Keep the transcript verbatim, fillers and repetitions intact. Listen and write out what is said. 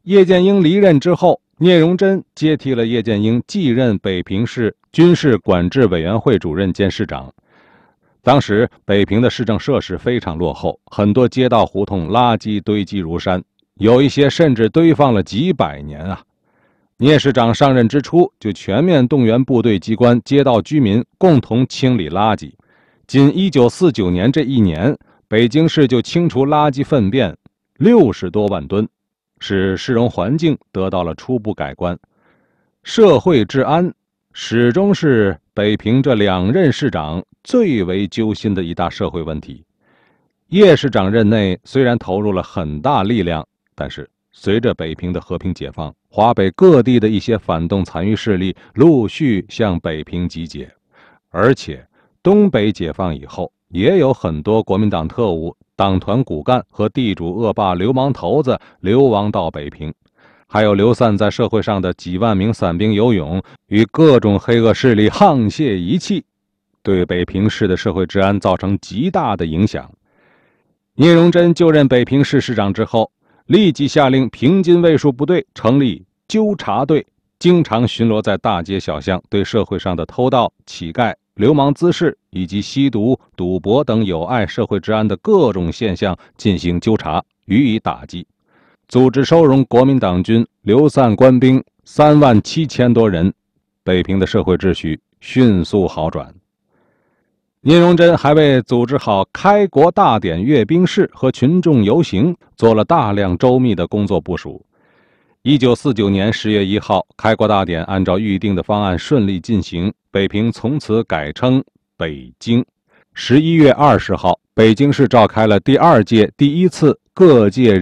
叶剑英离任之后，聂荣臻接替了叶剑英，继任北平市军事管制委员会主任兼市长。当时北平的市政设施非常落后，很多街道胡同垃圾堆积如山，有一些甚至堆放了几百年啊。聂市长上任之初，就全面动员部队机关、街道居民共同清理垃圾。仅一九四九年这一年，北京市就清除垃圾粪便六十多万吨，使市容环境得到了初步改观。社会治安始终是北平这两任市长最为揪心的一大社会问题。叶市长任内虽然投入了很大力量，但是随着北平的和平解放，华北各地的一些反动残余势力陆续向北平集结，而且东北解放以后，也有很多国民党特务、党团骨干和地主恶霸流氓头子流亡到北平，还有流散在社会上的几万名散兵游勇与各种黑恶势力沆瀣一气，对北平市的社会治安造成极大的影响。聂荣臻就任北平市市长之后，立即下令平津卫戍部队成立纠察队，经常巡逻在大街小巷，对社会上的偷盗、乞丐、流氓滋事以及吸毒、赌博等有碍社会治安的各种现象进行纠察，予以打击，组织收容国民党军流散官兵三万七千多人，北平的社会秩序迅速好转。聂荣臻还为组织好开国大典阅兵式和群众游行做了大量周密的工作部署。一九四九年十月一号，开国大典按照预定的方案顺利进行，北平从此改称北京。十一月二十号，北京市召开了第二届第一次各界